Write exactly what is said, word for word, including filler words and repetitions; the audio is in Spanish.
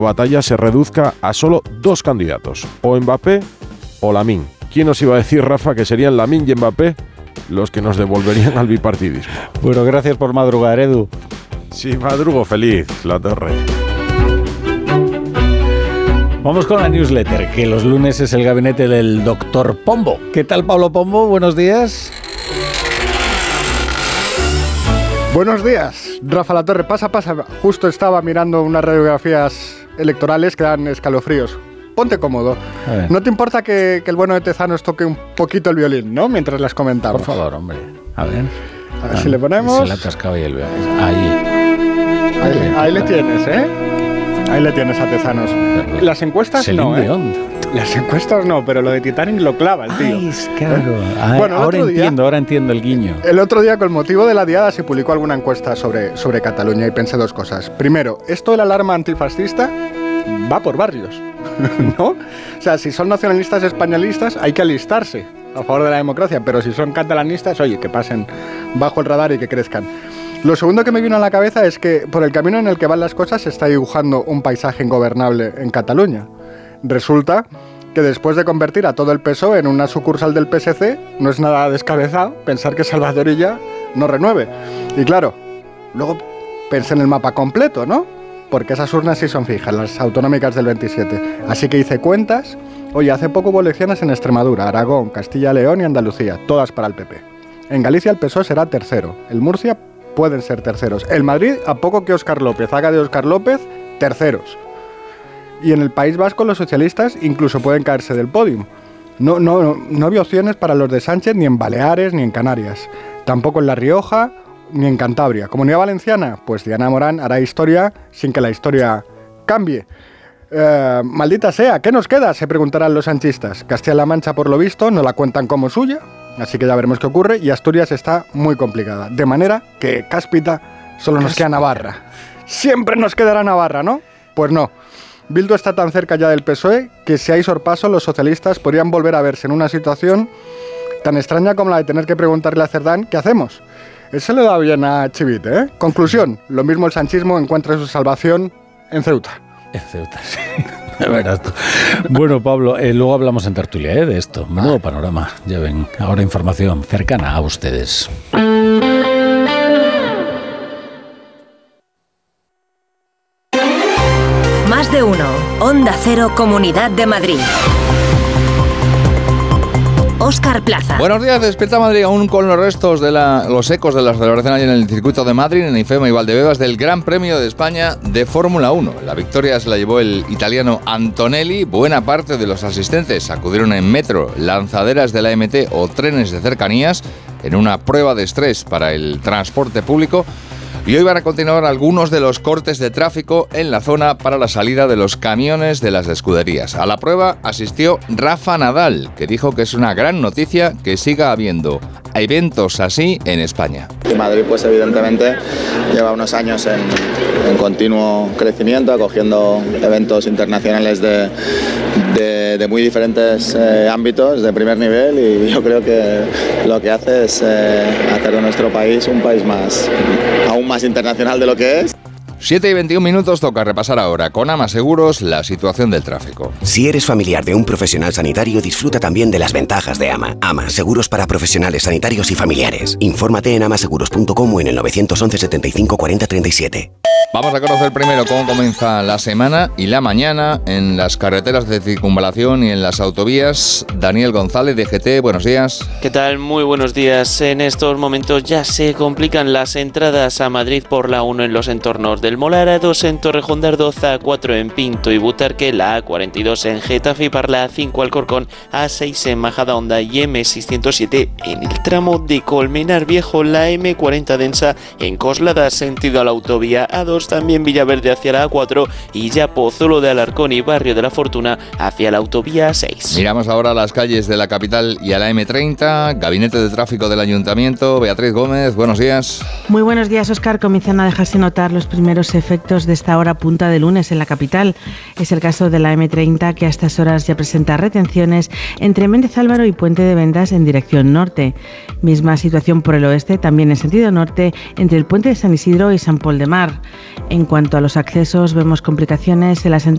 batalla se reduzca a solo dos candidatos, o Mbappé o Lamine. ¿Quién nos iba a decir, Rafa, que serían Lamine y Mbappé los que nos devolverían al bipartidismo? Bueno, gracias por madrugar, Edu. Sí, madrugo feliz, La Torre. Vamos con la newsletter, que los lunes es el gabinete del doctor Pombo. ¿Qué tal, Pablo Pombo? Buenos días. Buenos días, Rafa La Torre. Pasa, pasa. Justo estaba mirando unas radiografías electorales que dan escalofríos. Ponte cómodo. ¿No te importa que, que el bueno de Tezanos toque un poquito el violín, no? Mientras las comentamos. Por favor, hombre. A ver. A ver ah, si le ponemos... Se le ha atascado ahí el violín. Ahí. Ahí, ahí le tienes, ¿eh? Ahí le tienes a Tezanos. Las encuestas Celine no, ¿eh? Dion. Las encuestas no, pero lo de Titanic lo clava el tío. Ay, claro. ¿Eh? Bueno, ahora entiendo, día, ahora entiendo el guiño. El otro día, con motivo de la diada, se publicó alguna encuesta sobre, sobre Cataluña y pensé dos cosas. Primero, esto de la alarma antifascista va por barrios, ¿no? O sea, si son nacionalistas españolistas, hay que alistarse a favor de la democracia, pero si son catalanistas, oye, que pasen bajo el radar y que crezcan. Lo segundo que me vino a la cabeza es que por el camino en el que van las cosas se está dibujando un paisaje ingobernable en Cataluña. Resulta que después de convertir a todo el P S O E en una sucursal del P S C, no es nada descabezado pensar que Salvador Illa no renueve. Y claro, luego pensé en el mapa completo, ¿no? Porque esas urnas sí son fijas, las autonómicas del veintisiete. Así que hice cuentas. Oye, hace poco hubo elecciones en Extremadura, Aragón, Castilla y León y Andalucía, todas para el P P. En Galicia el P S O E será tercero, el Murcia pueden ser terceros, el Madrid, a poco que Óscar López haga de Óscar López, terceros. Y en el País Vasco los socialistas incluso pueden caerse del podio. No, no, no, no había opciones para los de Sánchez ni en Baleares ni en Canarias. Tampoco en La Rioja ni en Cantabria. Comunidad Valenciana, pues Diana Morán hará historia sin que la historia cambie. Eh, maldita sea, ¿qué nos queda?, se preguntarán los sanchistas. Castilla-La Mancha, por lo visto, no la cuentan como suya, así que ya veremos qué ocurre. Y Asturias está muy complicada. De manera que, cáspita, solo nos queda Navarra. Siempre nos quedará Navarra, ¿no? Pues no. Bildu está tan cerca ya del P S O E que si hay sorpaso los socialistas podrían volver a verse en una situación tan extraña como la de tener que preguntarle a Cerdán ¿qué hacemos? Eso le da bien a Chivite, ¿eh? Conclusión, lo mismo el sanchismo encuentra su salvación en Ceuta. En Ceuta, sí. Verás tú. Bueno, Pablo, eh, luego hablamos en tertulia ¿eh? de esto. Menudo panorama. Ya ven, ahora información cercana a ustedes. Más de uno. Onda Cero, Comunidad de Madrid. Óscar Plaza. Buenos días, despierta Madrid aún con los restos de la, los ecos de la celebración allí en el circuito de Madrid, en IFEMA y Valdebebas, del Gran Premio de España de Fórmula uno. La victoria se la llevó el italiano Antonelli. Buena parte de los asistentes acudieron en metro, lanzaderas de la M T o trenes de cercanías en una prueba de estrés para el transporte público. Y hoy van a continuar algunos de los cortes de tráfico en la zona para la salida de los camiones de las escuderías. A la prueba asistió Rafa Nadal, que dijo que es una gran noticia que siga habiendo eventos así en España. Madrid, pues evidentemente, lleva unos años en, en continuo crecimiento, acogiendo eventos internacionales de, de, de muy diferentes eh, ámbitos, de primer nivel, y yo creo que lo que hace es eh, hacer de nuestro país un país más, aún más internacional de lo que es. siete y veintiún minutos, toca repasar ahora con Ama Seguros la situación del tráfico. Si eres familiar de un profesional sanitario, disfruta también de las ventajas de Ama. Ama, seguros para profesionales sanitarios y familiares. Infórmate en amaseguros punto com o en el nueve once setenta y cinco cuarenta treinta y siete. Vamos a conocer primero cómo comienza la semana y la mañana en las carreteras de circunvalación y en las autovías. Daniel González, D G T, buenos días. ¿Qué tal? Muy buenos días. En estos momentos ya se complican las entradas a Madrid por la uno en los entornos del Molar, A dos en Torrejón de Ardoz, A cuatro en Pinto y Butarque, la A cuarenta y dos en Getafe y Parla, A cinco Alcorcón, A seis en Majadahonda y M seiscientos siete en el tramo de Colmenar Viejo, la M cuarenta densa en Coslada sentido a la autovía, A dos también Villaverde hacia la A cuatro y ya Pozuelo de Alarcón y Barrio de la Fortuna hacia la autovía A seis. Miramos ahora las calles de la capital y a la M treinta, Gabinete de Tráfico del Ayuntamiento. Beatriz Gómez, buenos días. Muy buenos días, Óscar. Comienzan a dejarse notar los primeros efectos de esta hora punta de lunes en la capital. Es el caso de la M treinta, que a estas horas ya presenta retenciones entre Méndez Álvaro y Puente de Vendas en dirección norte. Misma situación por el oeste, también en sentido norte, entre el Puente de San Isidro y San Pol de Mar. En cuanto a los accesos, vemos complicaciones en las entradas